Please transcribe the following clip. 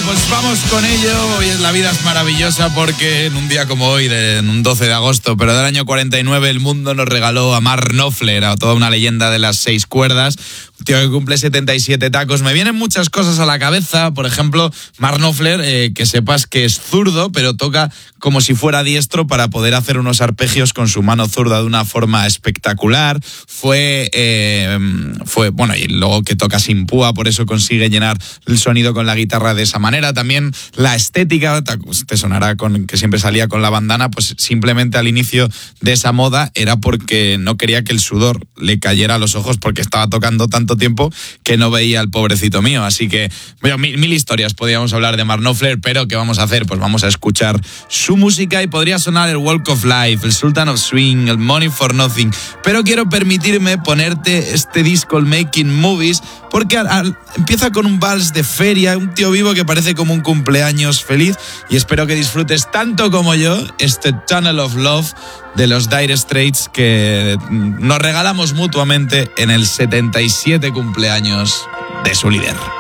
pues vamos con ello. Hoy la vida es maravillosa porque en un día como hoy, en un 12 de agosto, pero del año 49, el mundo nos regaló a Mark Knopfler, a toda una leyenda de las 6 cuerdas. Un tío que cumple 77 tacos. Me vienen muchas cosas a la cabeza. Por ejemplo, Mark Knopfler, que sepas que es zurdo, pero toca como si fuera diestro para poder hacer unos arpegios con su mano zurda de una forma espectacular. Fue bueno, y luego que toca sin púa, por eso consigue llenar el sonido con la guitarra de esa manera. También la estética, te sonará con que siempre salía con la bandana, pues simplemente al inicio de esa moda era porque no quería que el sudor le cayera a los ojos porque estaba tocando tanto tiempo que no veía al pobrecito mío. Así que, bueno, mil historias podríamos hablar de Mark Knopfler, pero ¿qué vamos a hacer? Pues vamos a escuchar su música y podría sonar el Walk of Life, el Sultan of Swing, el Money for Nothing, pero quiero permitirme ponerte este disco, el Making Movies, porque empieza con un vals de feria, un tío vivo que parece como un cumpleaños feliz, y espero que disfrutes tanto como yo este Tunnel of Love de los Dire Straits que nos regalamos mutuamente en el 77 cumpleaños de su líder.